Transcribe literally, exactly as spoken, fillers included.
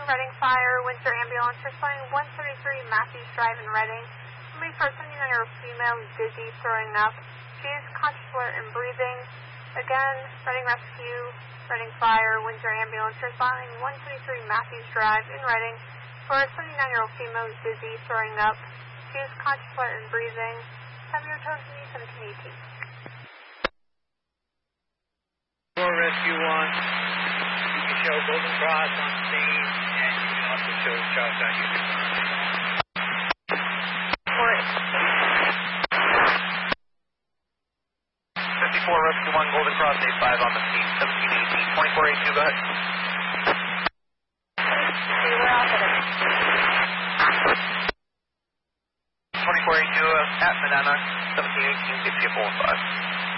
Reading Fire, Windsor Ambulance, responding one thirty-three Matthews Drive in Reading. Somebody for a seventy-nine-year-old female who's dizzy, throwing up. She is conscious, alert, and breathing. Again, Reading Rescue, Reading Fire, Windsor Ambulance, responding one thirty-three Matthews Drive in Reading for a seventy-nine-year-old female who's dizzy, throwing up. She is conscious, alert, and breathing. Have your toes to me, seventeen eighteen. For Rescue one, you can show Golden Cross on scene, and you can also show Charlestown Union. fifty-four Rescue one, Golden Cross A five on the scene, seventeen eighteen, twenty-four eighty-two, go ahead. Okay, we're off at it. twenty-four eighty-two uh, at Medina, seventeen eighteen, Dixie at Boulevard.